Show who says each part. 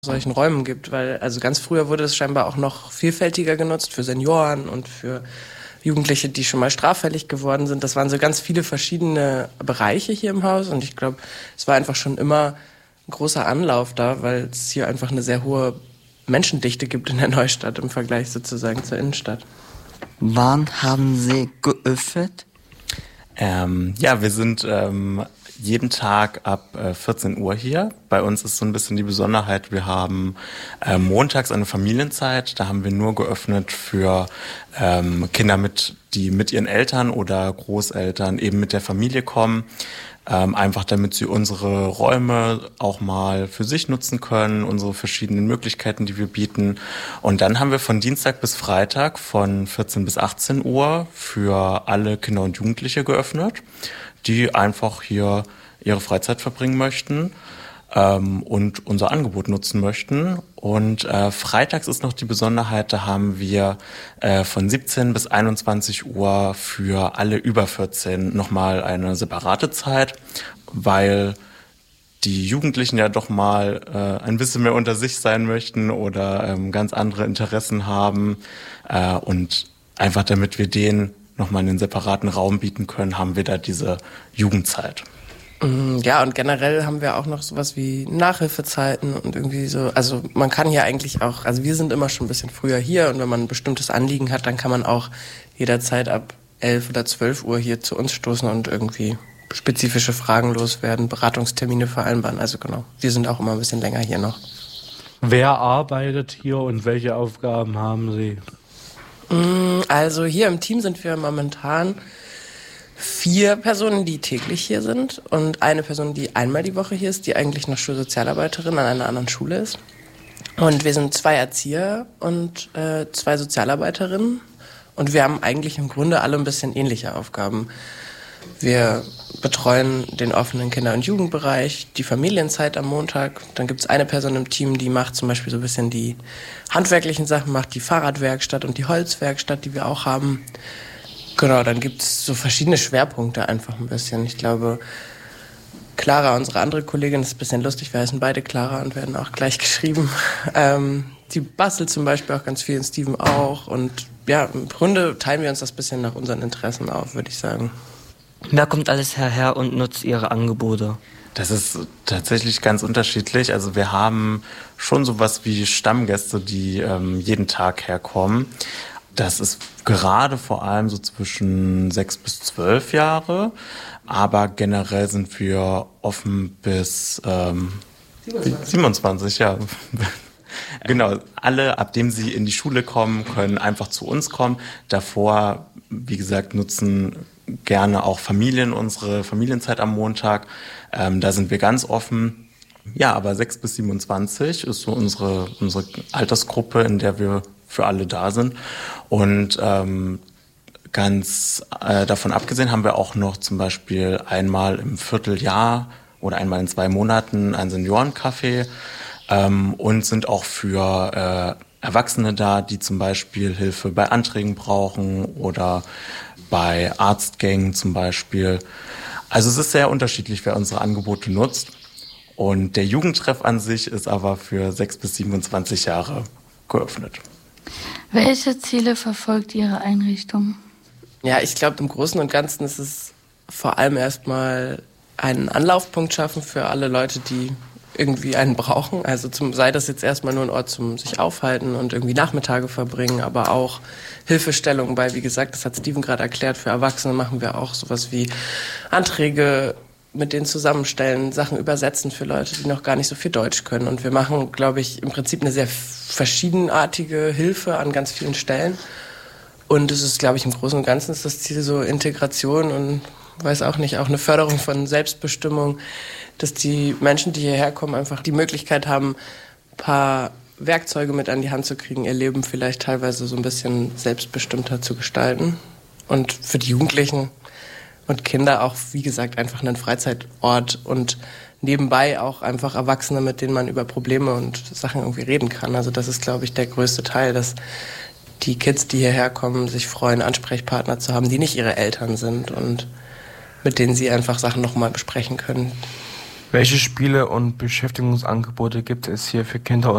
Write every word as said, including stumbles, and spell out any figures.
Speaker 1: solchen Räumen gibt, weil also ganz früher wurde es scheinbar auch noch vielfältiger genutzt für Senioren und für Jugendliche, die schon mal straffällig geworden sind. Das waren so ganz viele verschiedene Bereiche hier im Haus und ich glaube, es war einfach schon immer ein großer Anlauf da, weil es hier einfach eine sehr hohe Menschendichte gibt in der Neustadt im Vergleich sozusagen zur Innenstadt.
Speaker 2: Wann haben Sie geöffnet?
Speaker 3: Ähm, ja, wir sind ähm, jeden Tag ab äh, vierzehn Uhr hier. Bei uns ist so ein bisschen die Besonderheit, wir haben äh, montags eine Familienzeit. Da haben wir nur geöffnet für ähm, Kinder, mit, die mit ihren Eltern oder Großeltern eben mit der Familie kommen. Ähm, einfach damit sie unsere Räume auch mal für sich nutzen können, unsere verschiedenen Möglichkeiten, die wir bieten. Und dann haben wir von Dienstag bis Freitag von vierzehn bis achtzehn Uhr für alle Kinder und Jugendliche geöffnet, die einfach hier ihre Freizeit verbringen möchten ähm, und unser Angebot nutzen möchten. Und äh, freitags ist noch die Besonderheit, da haben wir äh, von siebzehn bis einundzwanzig Uhr für alle über vierzehn nochmal eine separate Zeit, weil die Jugendlichen ja doch mal äh, ein bisschen mehr unter sich sein möchten oder ähm, ganz andere Interessen haben. Äh, und einfach damit wir denen nochmal einen separaten Raum bieten können, haben wir da diese Jugendzeit.
Speaker 1: Ja, und generell haben wir auch noch sowas wie Nachhilfezeiten und irgendwie so, also man kann hier eigentlich auch, also wir sind immer schon ein bisschen früher hier und wenn man ein bestimmtes Anliegen hat, dann kann man auch jederzeit ab elf oder zwölf Uhr hier zu uns stoßen und irgendwie spezifische Fragen loswerden, Beratungstermine vereinbaren, also genau, wir sind auch immer ein bisschen länger hier noch.
Speaker 4: Wer arbeitet hier und welche Aufgaben haben Sie?
Speaker 1: Also hier im Team sind wir momentan vier Personen, die täglich hier sind und eine Person, die einmal die Woche hier ist, die eigentlich noch Schulsozialarbeiterin an einer anderen Schule ist. Und wir sind zwei Erzieher und äh, zwei Sozialarbeiterinnen und wir haben eigentlich im Grunde alle ein bisschen ähnliche Aufgaben. Wir betreuen den offenen Kinder- und Jugendbereich, die Familienzeit am Montag. Dann gibt es eine Person im Team, die macht zum Beispiel so ein bisschen die handwerklichen Sachen, macht die Fahrradwerkstatt und die Holzwerkstatt, die wir auch haben. Genau, dann gibt es so verschiedene Schwerpunkte einfach ein bisschen. Ich glaube, Clara, unsere andere Kollegin, ist ein bisschen lustig, wir heißen beide Clara und werden auch gleich geschrieben. Ähm, die bastelt zum Beispiel auch ganz viel und Steven auch. Und ja, im Grunde teilen wir uns das ein bisschen nach unseren Interessen auf, würde ich sagen.
Speaker 2: Wer kommt alles herher und nutzt Ihre Angebote?
Speaker 3: Das ist tatsächlich ganz unterschiedlich. Also wir haben schon sowas wie Stammgäste, die ähm, jeden Tag herkommen. Das ist gerade vor allem so zwischen sechs bis zwölf Jahre, aber generell sind wir offen bis ähm, siebenundzwanzig. siebenundzwanzig, ja. Genau, alle, ab dem sie in die Schule kommen, können einfach zu uns kommen. Davor, wie gesagt, nutzen gerne auch Familien unsere Familienzeit am Montag. Ähm, da sind wir ganz offen. Ja, aber sechs bis siebenundzwanzig ist so unsere, unsere Altersgruppe, in der wir für alle da sind. Und ähm, ganz äh, davon abgesehen haben wir auch noch zum Beispiel einmal im Vierteljahr oder einmal in zwei Monaten ein Seniorencafé ähm, und sind auch für äh, Erwachsene da, die zum Beispiel Hilfe bei Anträgen brauchen oder bei Arztgängen zum Beispiel. Also es ist sehr unterschiedlich, wer unsere Angebote nutzt. Und der Jugendtreff an sich ist aber für sechs bis siebenundzwanzig Jahre geöffnet.
Speaker 5: Welche Ziele verfolgt Ihre Einrichtung?
Speaker 1: Ja, ich glaube, im Großen und Ganzen ist es vor allem erstmal einen Anlaufpunkt schaffen für alle Leute, die irgendwie einen brauchen. Also zum, sei das jetzt erstmal nur ein Ort zum sich aufhalten und irgendwie Nachmittage verbringen, aber auch Hilfestellung bei, wie gesagt, das hat Steven gerade erklärt, für Erwachsene machen wir auch sowas wie Anträge mit denen zusammenstellen, Sachen übersetzen für Leute, die noch gar nicht so viel Deutsch können. Und wir machen, glaube ich, im Prinzip eine sehr verschiedenartige Hilfe an ganz vielen Stellen. Und es ist, glaube ich, im Großen und Ganzen ist das Ziel so Integration und, weiß auch nicht, auch eine Förderung von Selbstbestimmung, dass die Menschen, die hierher kommen, einfach die Möglichkeit haben, ein paar Werkzeuge mit an die Hand zu kriegen, ihr Leben vielleicht teilweise so ein bisschen selbstbestimmter zu gestalten. Und für die Jugendlichen und Kinder auch, wie gesagt, einfach einen Freizeitort und nebenbei auch einfach Erwachsene, mit denen man über Probleme und Sachen irgendwie reden kann. Also das ist, glaube ich, der größte Teil, dass die Kids, die hierher kommen, sich freuen, Ansprechpartner zu haben, die nicht ihre Eltern sind und mit denen sie einfach Sachen nochmal besprechen können.
Speaker 6: Welche Spiele und Beschäftigungsangebote gibt es hier für Kinder